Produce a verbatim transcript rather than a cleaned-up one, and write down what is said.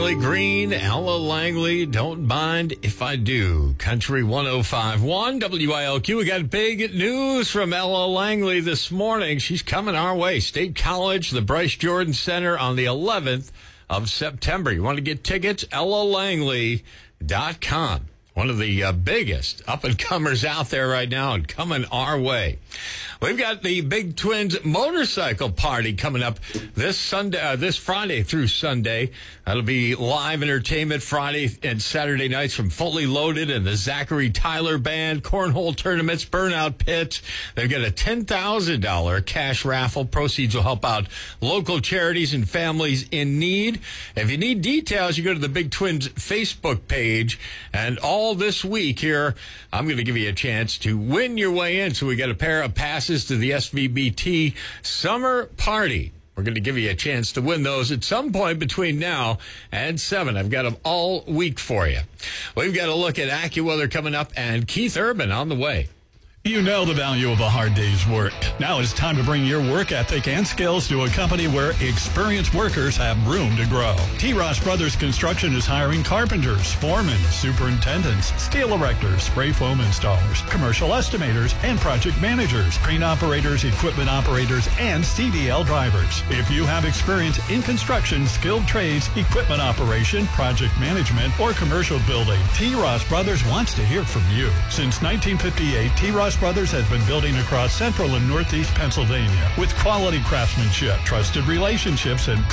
Riley Green, Ella Langley, Don't Mind If I Do. Country one oh five point one W I L Q. We got big news from Ella Langley this morning. She's coming our way. State College, the Bryce Jordan Center on the eleventh of September. You want to get tickets? ella langley dot com. One of the uh, biggest up-and-comers out there right now and coming our way. We've got the Big Twins motorcycle party coming up this Sunday, uh, this Friday through Sunday. That'll be live entertainment Friday and Saturday nights from Fully Loaded and the Zachary Tyler Band, cornhole tournaments, burnout pits. They've got a ten thousand dollars cash raffle. Proceeds will help out local charities and families in need. If you need details, you go to the Big Twins Facebook page. And all this week here, I'm going to give you a chance to win your way in. So we got a pair of passes to the S V B T Summer Party. We're going to give you a chance to win those at some point between now and seven. I've got them all week for you. We've got a look at AccuWeather coming up and Keith Urban on the way. You know the value of a hard day's work. Now it's time to bring your work ethic and skills to a company where experienced workers have room to grow. T. Ross Brothers Construction is hiring carpenters, foremen, superintendents, steel erectors, spray foam installers, commercial estimators, and project managers, crane operators, equipment operators, and C D L drivers. If you have experience in construction, skilled trades, equipment operation, project management, or commercial building, T. Ross Brothers wants to hear from you. Since nineteen fifty-eight, T. Ross Brothers has been building across central and northeast Pennsylvania with quality craftsmanship, trusted relationships, and